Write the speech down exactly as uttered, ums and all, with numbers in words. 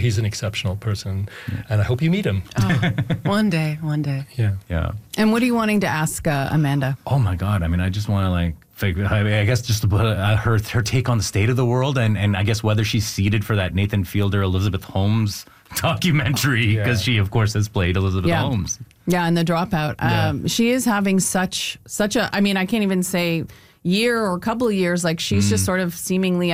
he's an exceptional person, and I hope you meet him. Oh, one day, one day. Yeah. Yeah. And what are you wanting to ask uh, Amanda? Oh my God! I mean, I just want to like figure. I, mean, I guess just to put uh, her her take on the state of the world, and and I guess whether she's seated for that Nathan Fielder, Elizabeth Holmes documentary, because Yeah. she of course has played Elizabeth Yeah. Holmes. Yeah, and The Dropout. Yeah. Um, she is having such such a. I mean, I can't even say year or couple of years. Like she's just sort of seemingly